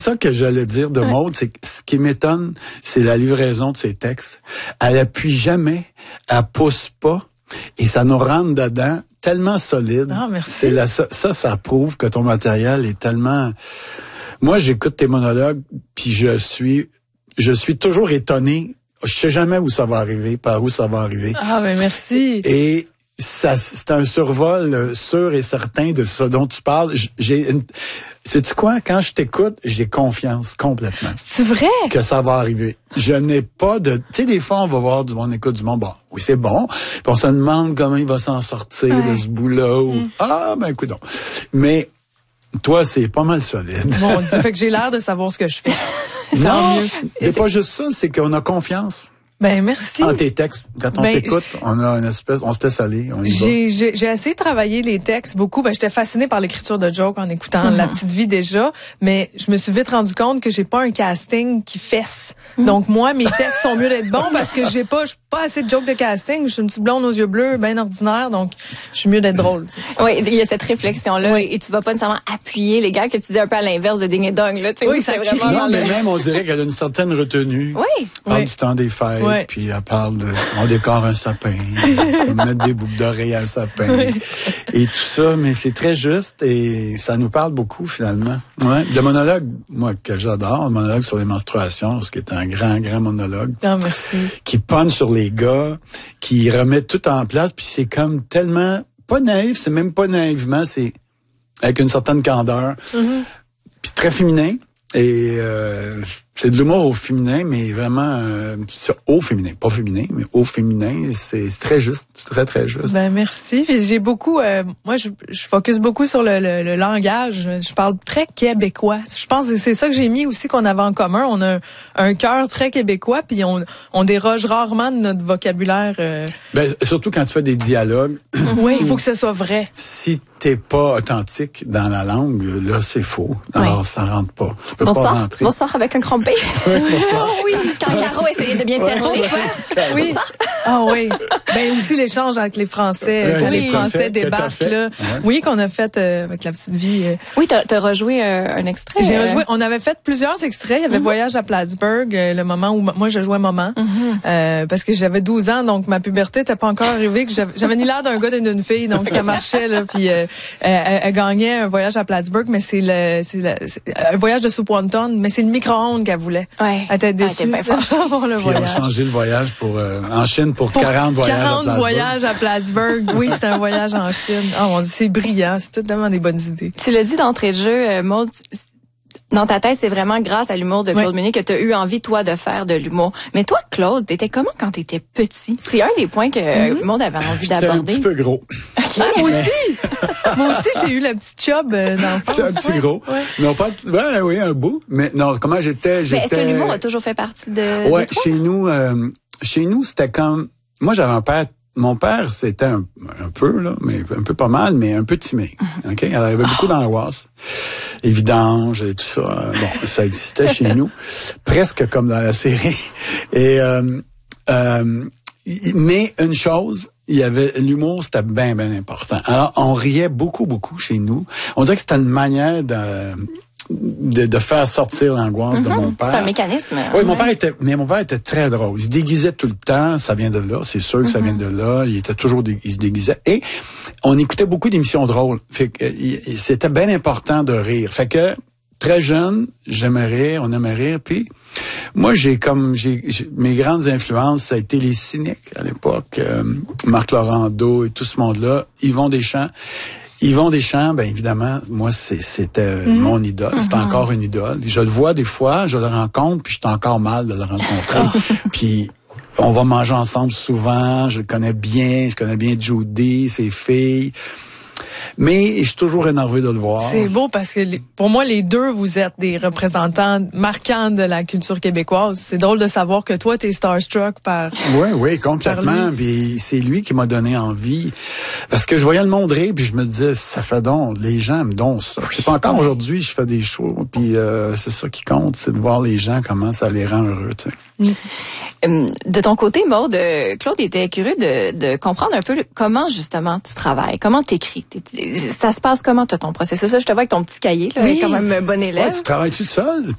Ça que j'allais dire de Maude, c'est que ce qui m'étonne, c'est la livraison de ses textes. Elle appuie jamais, elle pousse pas, et ça nous rentre dedans tellement solide. Ah, merci. Ça prouve que ton matériel est tellement... Moi, j'écoute tes monologues, puis je suis toujours étonné. Je sais jamais où ça va arriver, par où ça va arriver. Ah, ben merci. Et c'est un survol sûr et certain de ce dont tu parles. Sais-tu quoi? Quand je t'écoute, j'ai confiance complètement. C'est vrai? Que ça va arriver. Je n'ai pas de... Tu sais, des fois, on va voir du monde, écoute du monde, bon, oui, c'est bon. Puis on se demande comment il va s'en sortir de ce bout-là. Ou, écoute donc. Mais toi, c'est pas mal solide. Mon Dieu, fait que j'ai l'air de savoir ce que je fais. Non, c'est pas juste ça, c'est qu'on a confiance. Ben merci. En tes textes, quand on t'écoute, on a une espèce, on se laisse aller, on y va. J'ai essayé de travailler les textes beaucoup. Ben j'étais fascinée par l'écriture de joke en écoutant La Petite Vie déjà, mais je me suis vite rendu compte que j'ai pas un casting qui fesse. Donc moi, mes textes sont mieux d'être bons parce que j'ai pas assez de jokes de casting. Je suis une petite blonde aux yeux bleus, bien ordinaire, donc je suis mieux d'être drôle. Tu sais. Oui, il y a cette réflexion-là, et tu vas pas nécessairement appuyer les gars que tu dis un peu à l'inverse de Ding et Dong, là. Tu sais, oui, c'est vraiment. Non, mais même on dirait qu'elle a une certaine retenue. Oui. Elle parle du temps des fêtes. Oui. Puis elle parle on décore un sapin, c'est comme mettre des boucles d'oreilles à un sapin, et tout ça, mais c'est très juste et ça nous parle beaucoup finalement. Ouais. Le monologue, moi, que j'adore, le monologue sur les menstruations, ce qui est un grand monologue. Ah, merci. Qui punch sur les gars, qui remet tout en place, puis c'est comme tellement, pas naïf, c'est même pas naïvement, c'est avec une certaine candeur, puis très féminin. Et c'est de l'humour au féminin, mais vraiment au féminin, pas féminin, mais au féminin, c'est très juste, c'est très juste. Ben merci. Puis j'ai beaucoup, moi je focus beaucoup sur le langage. Je parle très québécois. Je pense que c'est ça que j'ai mis aussi qu'on avait en commun. On a un cœur très québécois, puis on déroge rarement de notre vocabulaire. Ben surtout quand tu fais des dialogues. Oui, il faut que ce soit vrai. Si t'es pas authentique dans la langue, là c'est faux. Alors ça rentre pas. Ça peut pas rentrer. Bonsoir avec un grand P. Oui, quand Caro essayait de bien te faire. Oui. Ah oui. Ben aussi l'échange avec les Français, quand les Français débarquent là. Oui, qu'on a fait avec La Petite Vie. Oui, t'as rejoué un extrait. J'ai rejoué. On avait fait plusieurs extraits. Il y avait Voyage à Plattsburgh, le moment où moi je jouais maman, parce que j'avais 12 ans, donc ma puberté n'était pas encore arrivée. Que j'avais ni l'air d'un gars ni d'une fille, donc ça marchait là. Puis elle gagnait un voyage à Plattsburgh, mais c'est un voyage de soupe wonton, mais c'est le micro-ondes qu'elle voulait. Ouais. Elle était déçue. Elle était bien fâchée. Puis ils ont changé le voyage en Chine pour 40 voyages à Plattsburgh. 40 voyages à Plattsburgh. Oui, c'est un voyage en Chine. Oh mon Dieu, c'est brillant. C'est tellement des bonnes idées. Tu l'as dit d'entrée de jeu, Maude, dans ta tête, c'est vraiment grâce à l'humour de Claude Meunier que tu as eu envie, toi, de faire de l'humour. Mais toi, Claude, t'étais comment quand t'étais petit? C'est un des points que Maude avait envie d'aborder. J'étais un petit peu gros. Okay. Ah, moi aussi! Moi aussi, j'ai eu le petit chub dans le fond. C'est un petit gros. Ouais. Non, pas, oui, un bout. Mais non, comment j'étais? Mais est-ce que l'humour a toujours fait partie de ouais, toi? Chez nous, c'était comme, moi, j'avais un père. Mon père, c'était un peu, là, mais un peu pas mal, mais un peu timide. OK? Il avait beaucoup d'angoisse. Les vidanges et tout ça. Bon, ça existait chez nous. Presque comme dans la série. Et, mais une chose, il y avait l'humour, c'était bien important. Alors, on riait beaucoup chez nous. On dirait que c'était une manière de faire sortir l'angoisse de mon père. C'est un mécanisme. Oui, mon père était très drôle. Il se déguisait tout le temps. Ça vient de là. C'est sûr que ça vient de là. Il se déguisait. Et on écoutait beaucoup d'émissions drôles. Fait que, c'était bien important de rire. Fait que, très jeune, j'aimais rire, on aimait rire. Puis, moi, mes grandes influences, ça a été les cyniques à l'époque. Marc Laurando et tout ce monde-là. Yvon Deschamps, ben évidemment, moi c'était mon idole, c'est encore une idole. Je le vois des fois, je le rencontre, puis je suis encore mal de le rencontrer. Puis on va manger ensemble souvent, je connais bien Judy, ses filles. Mais je suis toujours énervé de le voir. C'est beau parce que pour moi, les deux, vous êtes des représentants marquants de la culture québécoise. C'est drôle de savoir que toi, t'es starstruck par... Oui, complètement. Puis c'est lui qui m'a donné envie. Parce que je voyais le monde rire, puis je me disais, ça fait donc, les gens me donnent ça. C'est pas encore aujourd'hui, je fais des shows, puis c'est ça qui compte, c'est de voir les gens, comment ça les rend heureux, tu sais. De ton côté, Maude, Claude était curieux de comprendre un peu comment justement tu travailles, comment t'écris. Ça se passe comment, toi, ton processus? Je te vois avec ton petit cahier, là, quand même bon élève. Ouais, tu travailles-tu seul?